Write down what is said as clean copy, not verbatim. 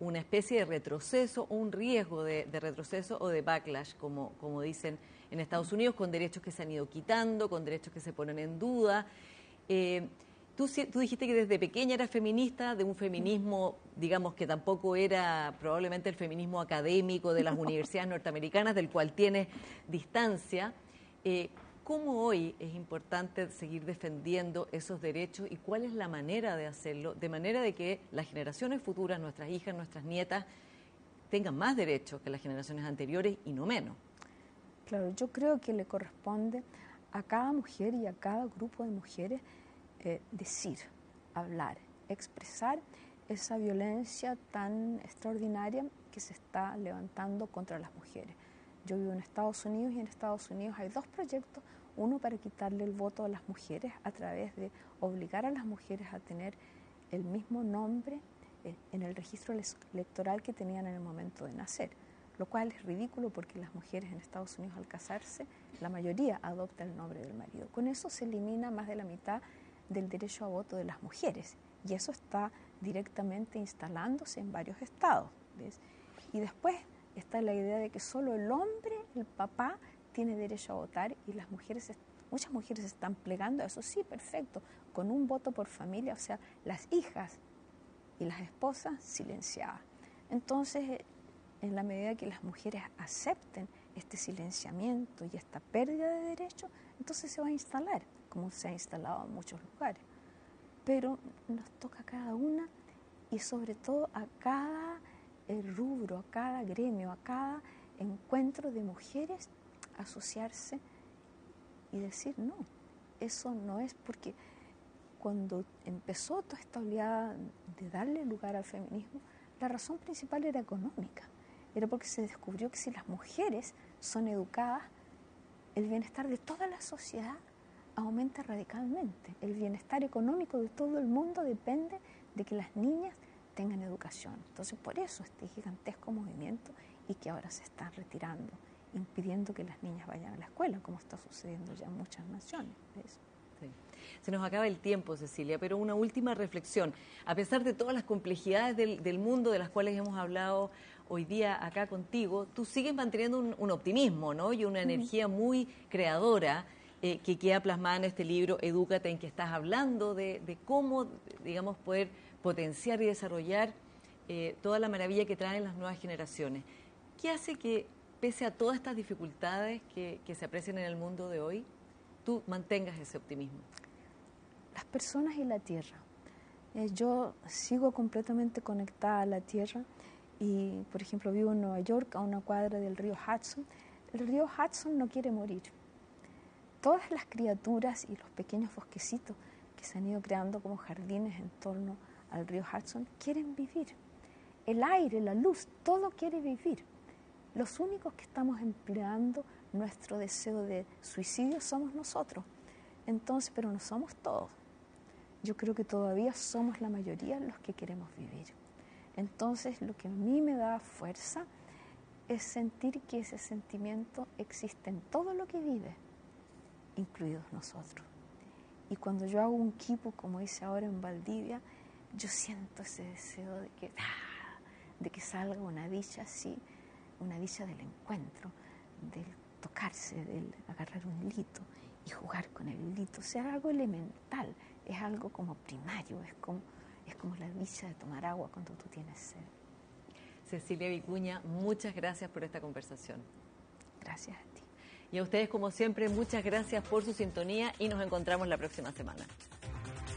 una especie de retroceso o un riesgo de retroceso o de backlash, como dicen en Estados Unidos, con derechos que se han ido quitando, con derechos que se ponen en duda. Tú dijiste que desde pequeña eras feminista, de un feminismo, digamos, que tampoco era probablemente el feminismo académico de las universidades norteamericanas, del cual tienes distancia. ¿Cómo hoy es importante seguir defendiendo esos derechos y cuál es la manera de hacerlo, de manera de que las generaciones futuras, nuestras hijas, nuestras nietas, tengan más derechos que las generaciones anteriores y no menos? Claro, yo creo que le corresponde a cada mujer y a cada grupo de mujeres decir, hablar, expresar esa violencia tan extraordinaria que se está levantando contra las mujeres. Yo vivo en Estados Unidos y en Estados Unidos hay dos proyectos, uno para quitarle el voto a las mujeres a través de obligar a las mujeres a tener el mismo nombre en el registro electoral que tenían en el momento de nacer, lo cual es ridículo porque las mujeres en Estados Unidos al casarse, la mayoría adopta el nombre del marido. Con eso se elimina más de la mitad del derecho a voto de las mujeres y eso está directamente instalándose en varios estados, ¿ves? Y después está la idea de que solo el hombre, el papá, tiene derecho a votar y las mujeres, muchas mujeres se están plegando a eso, sí, perfecto, con un voto por familia, o sea, las hijas y las esposas silenciadas. Entonces, en la medida que las mujeres acepten este silenciamiento y esta pérdida de derechos, entonces se va a instalar, como se ha instalado en muchos lugares. Pero nos toca a cada una y sobre todo a cada rubro, a cada gremio, a cada encuentro de mujeres asociarse y decir no, eso no es, porque cuando empezó toda esta oleada de darle lugar al feminismo, la razón principal era económica, era porque se descubrió que si las mujeres son educadas, el bienestar de toda la sociedad aumenta radicalmente. El bienestar económico de todo el mundo depende de que las niñas tengan educación. Entonces, por eso este gigantesco movimiento y que ahora se está retirando, impidiendo que las niñas vayan a la escuela, como está sucediendo ya en muchas naciones. ¿Ves? Sí. Se nos acaba el tiempo, Cecilia, pero una última reflexión. A pesar de todas las complejidades del mundo de las cuales hemos hablado hoy día acá contigo, tú sigues manteniendo un optimismo, ¿no? Y una energía muy creadora que queda plasmada en este libro, Edúcate, en que estás hablando de cómo, digamos, poder potenciar y desarrollar toda la maravilla que traen las nuevas generaciones. ¿Qué hace que, pese a todas estas dificultades que se aprecian en el mundo de hoy, tú mantengas ese optimismo? Las personas y la tierra. Yo sigo completamente conectada a la tierra y, por ejemplo, vivo en Nueva York, a una cuadra del río Hudson. El río Hudson no quiere morir. Todas las criaturas y los pequeños bosquecitos que se han ido creando como jardines en torno al río Hudson quieren vivir. El aire, la luz, todo quiere vivir. Los únicos que estamos empleando nuestro deseo de suicidio somos nosotros. Entonces, pero no somos todos. Yo creo que todavía somos la mayoría los que queremos vivir. Entonces, lo que a mí me da fuerza es sentir que ese sentimiento existe en todo lo que vive, incluidos nosotros. Y cuando yo hago un quipu, como hice ahora en Valdivia, yo siento ese deseo de que salga una dicha así, una dicha del encuentro, del tocarse, del agarrar un hilito y jugar con el hilito. O sea, algo elemental, es algo como primario, es como la dicha de tomar agua cuando tú tienes sed. Cecilia Vicuña, muchas gracias por esta conversación. Gracias a ti. Y a ustedes, como siempre, muchas gracias por su sintonía y nos encontramos la próxima semana.